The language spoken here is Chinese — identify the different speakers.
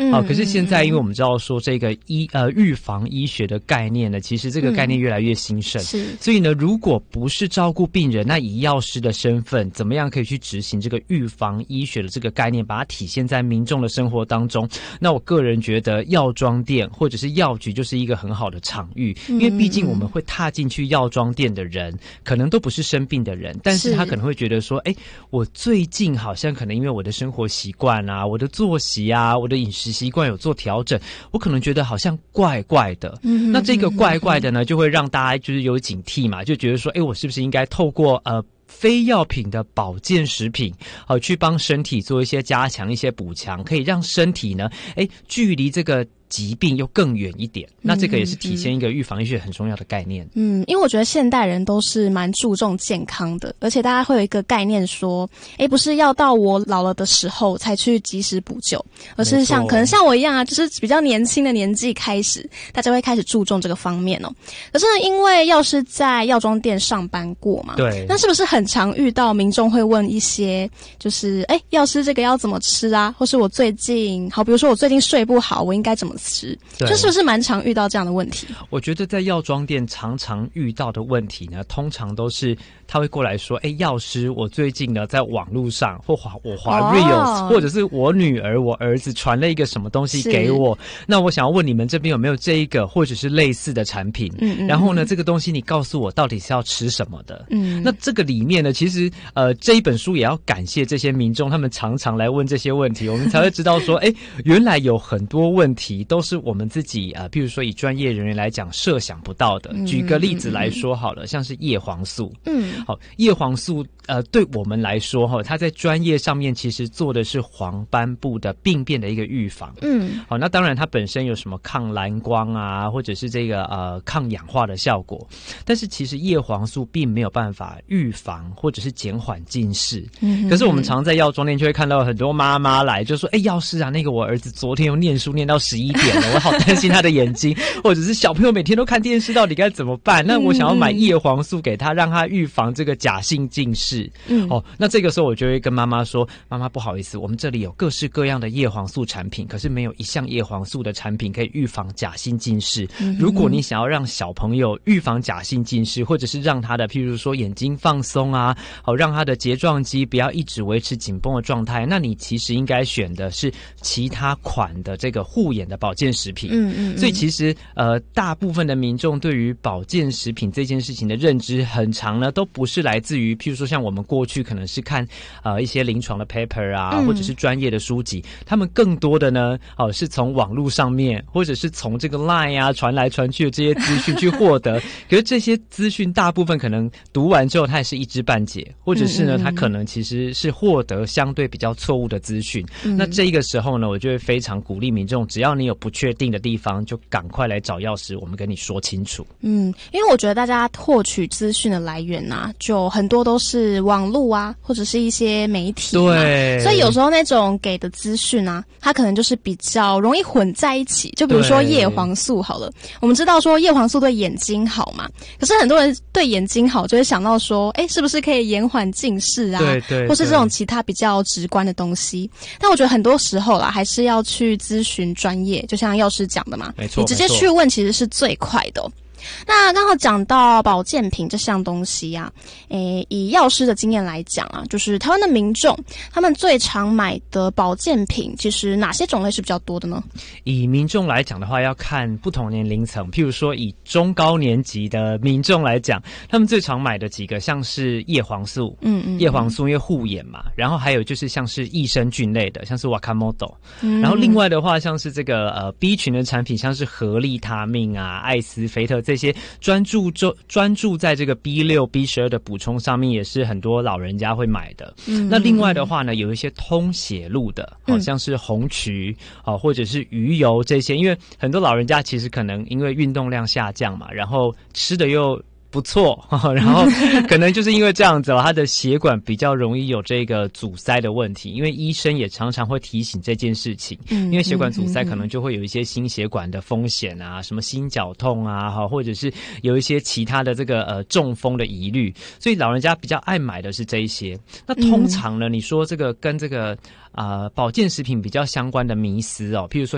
Speaker 1: 可是现在因为我们知道说这个预防医学的概念呢，其实这个概念越来越兴盛，所以呢，如果不是照顾病人，那以药师的身份，怎么样可以去执行这个预防医学的这个概念，把它体现在民众的生活当中？那我个人觉得药妆店或者是药局就是一个很好的场域，因为毕竟我们会踏进去药妆店的人，可能都不是生病的人，但是他可能会觉得说，我最近好像可能因为我的生活习惯啊，我的作息啊，我的饮食习惯有做调整，我可能觉得好像怪怪的。那这个怪怪的呢，就会让大家就是有警惕嘛，就觉得说，我是不是应该透过非药品的保健食品，去帮身体做一些加强、一些补强，可以让身体呢，距离这个疾病又更远一点。那这个也是体现一个预防医学很重要的概念。
Speaker 2: 因为我觉得现代人都是蛮注重健康的，而且大家会有一个概念说，不是要到我老了的时候才去及时补救，而是可能像我一样啊，就是比较年轻的年纪开始，大家会开始注重这个方面哦。可是呢，因为药师在药妆店上班过嘛，
Speaker 1: 对，
Speaker 2: 那是不是很常遇到民众会问一些，就是药师这个要怎么吃啊，或是我最近比如说我最近睡不好，我应该怎么吃？就是不是蛮常遇到这样的问题？
Speaker 1: 我觉得在药妆店常常遇到的问题呢，通常都是他会过来说，药师，我最近呢在网络上或我滑 Reels，或者是我女儿、我儿子传了一个什么东西给我，那我想要问你们这边有没有这一个或者是类似的产品？然后呢，这个东西你告诉我到底是要吃什么的？那这个里面呢，其实这一本书也要感谢这些民众，他们常常来问这些问题，我们才会知道说，原来有很多问题都是我们自己譬如说以专业人员来讲设想不到的。举个例子来说好了，像是叶黄素。叶黄素对我们来说它在专业上面其实做的是黄斑部的病变的一个预防。那当然它本身有什么抗蓝光啊，或者是这个抗氧化的效果，但是其实叶黄素并没有办法预防或者是减缓近视。可是我们常在药妆店就会看到很多妈妈来就说，药师啊，那个我儿子昨天又念书念到11点了，我好担心他的眼睛，或者是小朋友每天都看电视，到底该怎么办？那我想要买叶黄素给他，让他预防这个假性近视。那这个时候我就会跟妈妈说，妈妈不好意思，我们这里有各式各样的叶黄素产品，可是没有一项叶黄素的产品可以预防假性近视。如果你想要让小朋友预防假性近视，或者是让他的譬如说眼睛放松啊，让他的睫状肌不要一直维持紧绷的状态，那你其实应该选的是其他款的这个护眼的保健食品。所以其实大部分的民众对于保健食品这件事情的认知很长呢，都不是来自于譬如说像我们过去可能是看一些临床的 paper 啊，或者是专业的书籍，他们更多的呢是从网络上面或者是从这个 LINE 啊传来传去的这些资讯去获得。可是这些资讯大部分可能读完之后它也是一知半解，或者是呢它可能其实是获得相对比较错误的资讯。那这个时候呢，我就会非常鼓励民众，只要你有不确定的地方，就赶快来找药师，我们跟你说清楚。
Speaker 2: 因为我觉得大家获取资讯的来源啊，就很多都是网络啊，或者是一些媒体嘛。对，所以有时候那种给的资讯啊，它可能就是比较容易混在一起。就比如说叶黄素好了，我们知道说叶黄素对眼睛好嘛，可是很多人对眼睛好就会想到说，是不是可以延缓近视啊？对，或是这种其他比较直观的东西。但我觉得很多时候啦，还是要去咨询专业，就像药师讲的嘛，没错，你直接去问其实是最快的哦。那刚好讲到保健品这项东西啊，以药师的经验来讲啊，就是台湾的民众他们最常买的保健品，其实哪些种类是比较多的呢？
Speaker 1: 以民众来讲的话，要看不同年龄层。譬如说以中高年级的民众来讲，他们最常买的几个像是叶黄素，叶黄素因为护眼嘛，然后还有就是像是益生菌类的，像是 Wakamoto，然后另外的话像是这个B 群的产品，像是合利他命啊、艾斯菲特这些专注在这个 B6、B12 的补充上面，也是很多老人家会买的。那另外的话呢，有一些通血路的，像是红曲或者是鱼油这些，因为很多老人家其实可能因为运动量下降嘛，然后吃的又不错，然后可能就是因为这样子他的血管比较容易有这个阻塞的问题，因为医生也常常会提醒这件事情，因为血管阻塞可能就会有一些心血管的风险啊，什么心绞痛啊，或者是有一些其他的这个中风的疑虑，所以老人家比较爱买的是这一些。那通常呢，你说这个跟这个保健食品比较相关的迷思譬如说